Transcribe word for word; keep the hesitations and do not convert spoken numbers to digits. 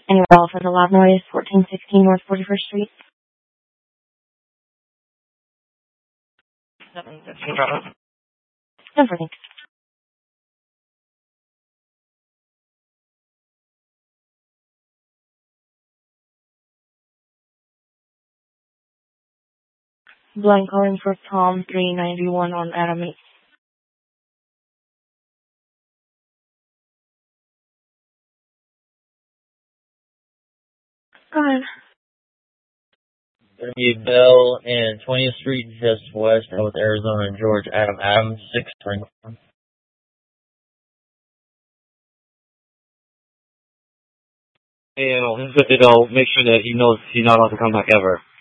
Anywhere else for the loud noise, fourteen sixteen North forty-first Street. Nothing. That's no problem. No, thanks. Blind calling for Tom three ninety-one on Adam eight. Go ahead. Gonna be Bell and twentieth Street just west of Arizona and George Adam Adams, six ring. And I'll, it'll make sure that he knows he's not allowed to come back ever.